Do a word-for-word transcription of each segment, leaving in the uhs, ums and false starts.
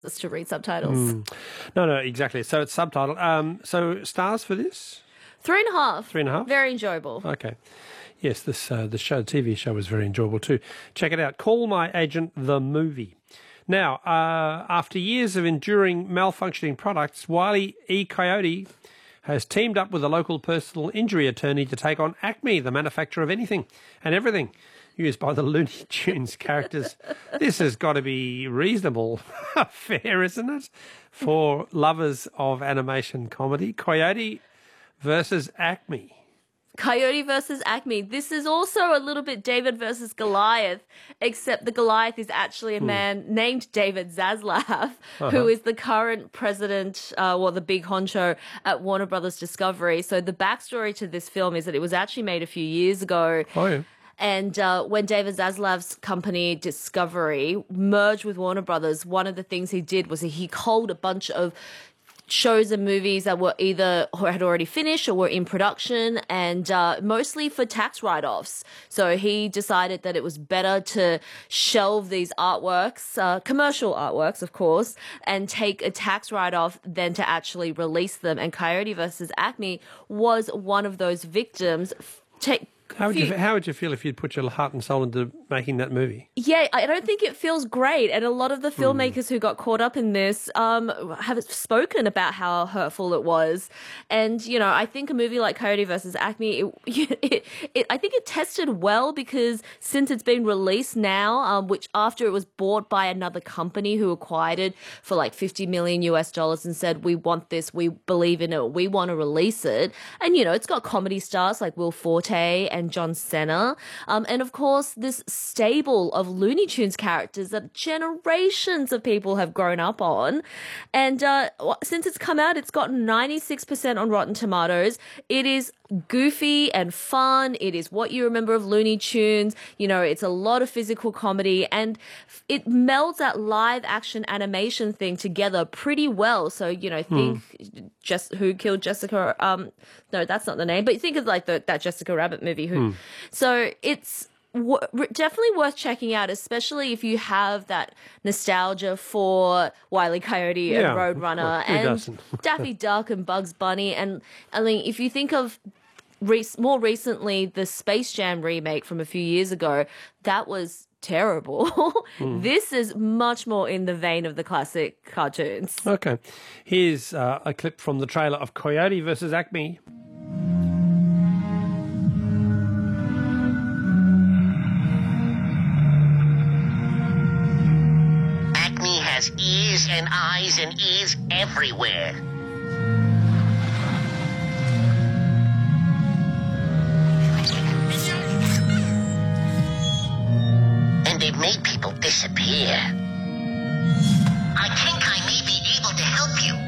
to read subtitles. Mm. No, no, exactly. So it's subtitled. Um, so stars for this? Three and a half. Three and a half? Very enjoyable. Okay. Yes, this uh, the show, T V show was very enjoyable too. Check it out. Call My Agent, the movie. Now, uh, after years of enduring malfunctioning products, Wile E. Coyote has teamed up with a local personal injury attorney to take on Acme, the manufacturer of anything and everything used by the Looney Tunes characters. This has got to be reasonable fair, isn't it, for lovers of animation comedy? Coyote versus Acme. Coyote versus Acme. This is also a little bit David versus Goliath, except the Goliath is actually a Hmm. man named David Zaslav, Uh-huh. who is the current president, uh, or the big honcho at Warner Brothers Discovery. So the backstory to this film is that it was actually made a few years ago. Oh, yeah. And uh, when David Zaslav's company Discovery merged with Warner Brothers, one of the things he did was he culled a bunch of shows and movies that were either or had already finished or were in production, and uh, mostly for tax write-offs. So he decided that it was better to shelve these artworks, uh, commercial artworks, of course, and take a tax write-off than to actually release them. And Coyote versus Acme was one of those victims. Take How would, you, few- how would you feel if you'd put your heart and soul into making that movie? Yeah, I don't think it feels great. And a lot of the filmmakers who got caught up in this um, have spoken about how hurtful it was. And, you know, I think a movie like Coyote versus Acme, it, it, it, I think it tested well because since it's been released now, um, which after it was bought by another company who acquired it for like fifty million U S dollars and said, we want this, we believe in it, we want to release it. And, you know, it's got comedy stars like Will Forte and John Cena. Um, and of course, this stable of Looney Tunes characters that generations of people have grown up on. And uh, since it's come out, it's got ninety-six percent on Rotten Tomatoes. It is goofy and fun. It is what you remember of Looney Tunes. You know, it's a lot of physical comedy and it melds that live action animation thing together pretty well. So, you know, think just Who Killed Jessica, um, no, that's not the name, but think of like the, that Jessica Rabbit movie. Who, so it's w- definitely worth checking out, especially if you have that nostalgia for Wile E. Coyote Yeah, and Roadrunner who and doesn't? Daffy Duck and Bugs Bunny. And I mean, if you think of Re- more recently, the Space Jam remake from a few years ago, that was terrible. This is much more in the vein of the classic cartoons. Okay. Here's uh, a clip from the trailer of Coyote versus Acme. Acme has ears and eyes and ears everywhere. And they've made people disappear. I think I may be able to help you.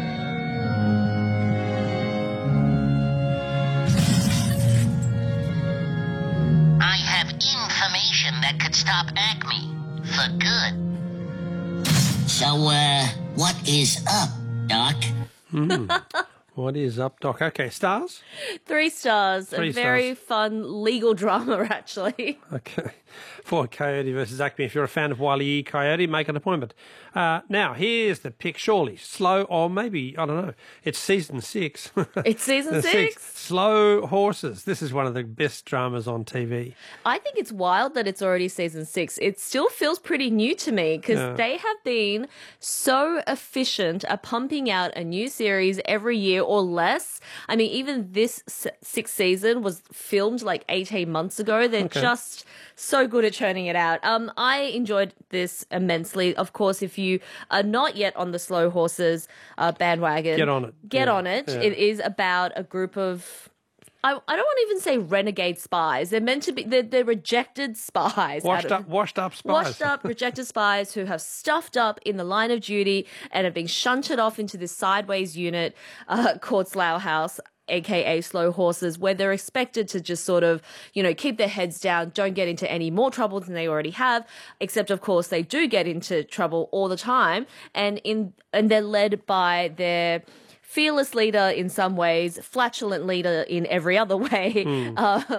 I have information that could stop Acme for good. So, uh, what is up, Doc? What is up, Doc? Okay, stars? Three stars. Three a very stars. fun legal drama, actually. Okay. For Coyote versus Acme. If you're a fan of Wile E. Coyote, make an appointment. Uh, now, here's the pick, surely. Slow, or maybe, I don't know. It's season six. It's season six. Slow Horses. This is one of the best dramas on T V. I think it's wild that it's already season six. It still feels pretty new to me because Yeah. they have been so efficient at pumping out a new series every year or less. I mean, even this s- sixth season was filmed like eighteen months ago. They're Okay. just so good at churning it out. Um, I enjoyed this immensely. Of course, if you are not yet on the Slow Horses uh, bandwagon, Get on it. Get Yeah. on it. Yeah. It is about a group of I, I don't want to even say renegade spies. They're meant to be, they're, they're rejected spies. Washed out of- up, washed up spies. Washed up, rejected spies who have stuffed up in the line of duty and have been shunted off into this sideways unit uh, called Slough House, aka Slow Horses, where they're expected to just sort of, you know, keep their heads down, don't get into any more trouble than they already have, except of course they do get into trouble all the time, and in and they're led by their fearless leader in some ways, flatulent leader in every other way, uh,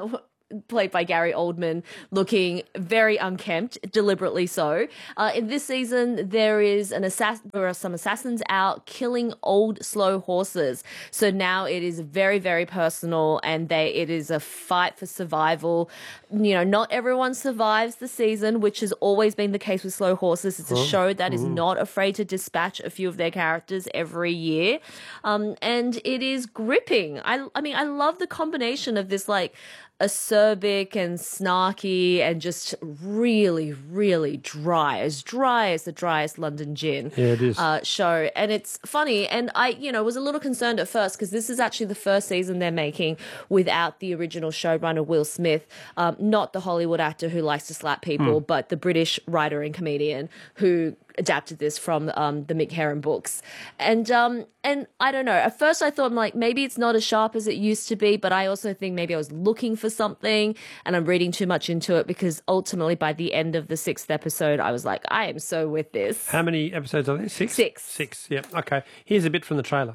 played by Gary Oldman, looking very unkempt, deliberately so. Uh, in this season, there is an assass- there are some assassins out killing old, slow horses. So now it is very, very personal, and they it is a fight for survival. You know, not everyone survives the season, which has always been the case with Slow Horses. It's a show that is not afraid to dispatch a few of their characters every year. Um, and it is gripping. I, I mean, I love the combination of this, like, acerbic and snarky and just really, really dry, as dry as the driest London gin Yeah, it is. Uh, show. And it's funny. And I, you know, was a little concerned at first because this is actually the first season they're making without the original showrunner, Will Smith, um, not the Hollywood actor who likes to slap people, Mm. but the British writer and comedian who adapted this from um, the Mick Herron books. And um, and I don't know. At first I thought, I'm like, maybe it's not as sharp as it used to be, but I also think maybe I was looking for something and I'm reading too much into it, because ultimately by the end of the sixth episode, I was like, I am so with this. How many episodes are there? Six? Six. Six, yeah. Okay. Here's a bit from the trailer.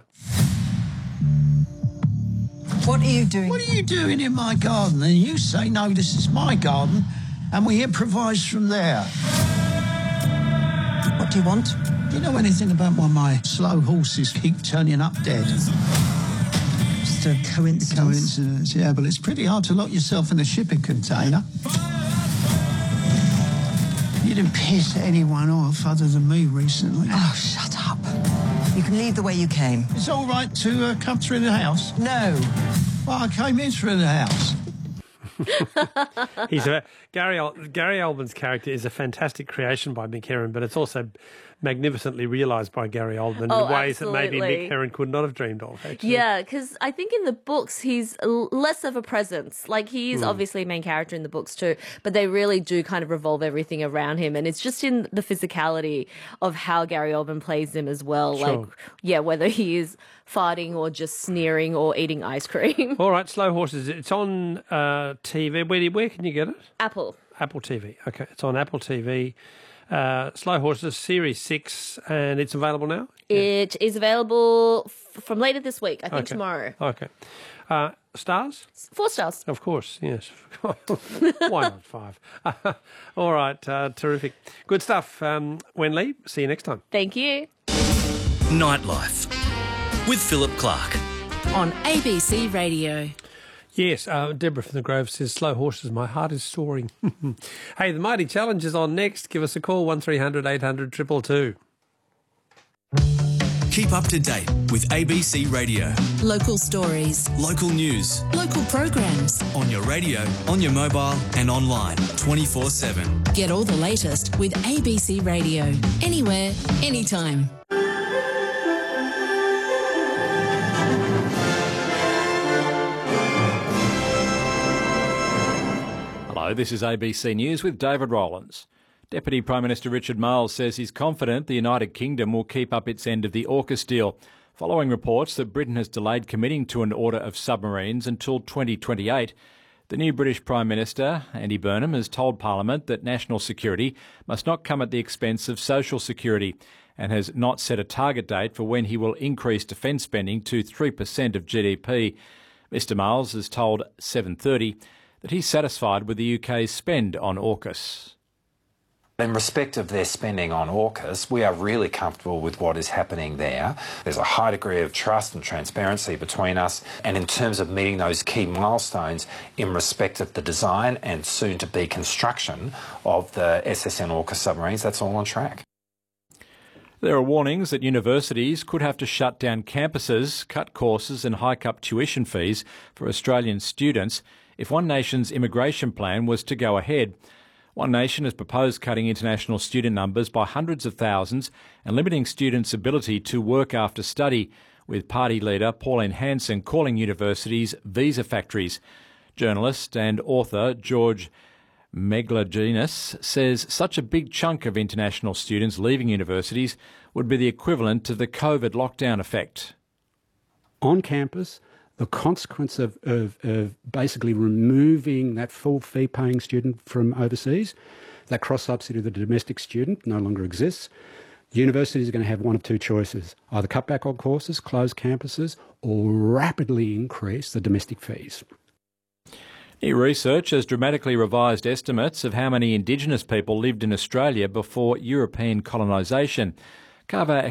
What are you doing? What are you doing in my garden? And you say, no, this is my garden, and we improvise from there. What do you want? Do you know anything about why my slow horses keep turning up dead? Just a coincidence. Coincidence, yeah, but it's pretty hard to lock yourself in a shipping container. You didn't piss anyone off other than me recently. Oh, shut up. You can leave the way you came. It's all right to uh, come through the house. No. Well, I came in through the house. He's a, Gary Ol- Gary Oldman's character is a fantastic creation by Mick Herron, but it's also magnificently realised by Gary Oldman Oh, in ways that maybe absolutely. Mick Herron could not have dreamed of, actually. Yeah, because I think in the books he's l- less of a presence. Like, he is obviously a main character in the books too, but they really do kind of revolve everything around him, and it's just in the physicality of how Gary Oldman plays him as well. Sure. Like, yeah, whether he is farting or just sneering or eating ice cream. All right, Slow Horses. It's on uh, T V. Where, do you- where can you get it? Apple. Apple T V. Okay, it's on Apple T V. Uh, Slow Horses, Series six, and it's available now? It is available f- from later this week, I think Okay. tomorrow. Okay. Uh, stars? Four stars. Of course, yes. Why not five? All right, uh, terrific. Good stuff. Um, Wen Lee, see you next time. Thank you. Nightlife with Philip Clark. On A B C Radio. Yes, uh, Deborah from the Grove says, Slow Horses, my heart is soaring. Hey, the Mighty Challenge is on next. Give us a call, one three hundred eight hundred two two two. Keep up to date with A B C Radio. Local stories, Local news local programs. on your radio, on your mobile and online twenty-four seven. Get all the latest with A B C Radio. Anywhere, anytime. Hello, this is A B C News with David Rowlands. Deputy Prime Minister Richard Marles says he's confident the United Kingdom will keep up its end of the AUKUS deal, following reports that Britain has delayed committing to an order of submarines until twenty twenty-eight. The new British Prime Minister, Andy Burnham, has told Parliament that national security must not come at the expense of social security, and has not set a target date for when he will increase defence spending to three percent of G D P. Mister Marles has told seven thirty that he's satisfied with the U K's spend on AUKUS. In respect of their spending on AUKUS, we are really comfortable with what is happening there. There's a high degree of trust and transparency between us, and in terms of meeting those key milestones in respect of the design and soon-to-be construction of the S S N AUKUS submarines, that's all on track. There are warnings that universities could have to shut down campuses, cut courses and hike up tuition fees for Australian students if One Nation's immigration plan was to go ahead. One Nation has proposed cutting international student numbers by hundreds of thousands and limiting students' ability to work after study, with party leader Pauline Hanson calling universities visa factories. Journalist and author George Megalogenis says such a big chunk of international students leaving universities would be the equivalent to the COVID lockdown effect. On campus, the consequence of, of, of basically removing that full fee-paying student from overseas, that cross-subsidy of the domestic student no longer exists. Universities are going to have one of two choices: either cut back on courses, close campuses, or rapidly increase the domestic fees. New research has dramatically revised estimates of how many Indigenous people lived in Australia before European colonisation. Carver